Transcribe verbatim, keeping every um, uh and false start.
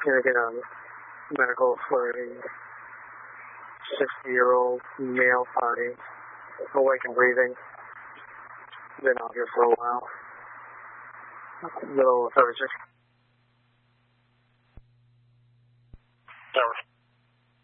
Gonna get a medical for a sixty-year-old male party, awake and breathing. Been out here for a while. Little lethargic.